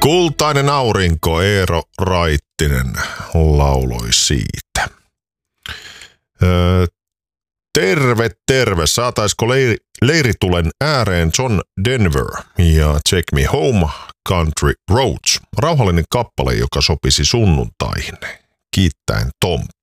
Kultainen aurinko, Eero Raittinen lauloi siitä. Terve. Saataisiko Leiritulen ääreen John Denver ja Take Me Home Country Roads. Rauhallinen kappale, joka sopisi sunnuntaihin. Kiittäen Tomppi.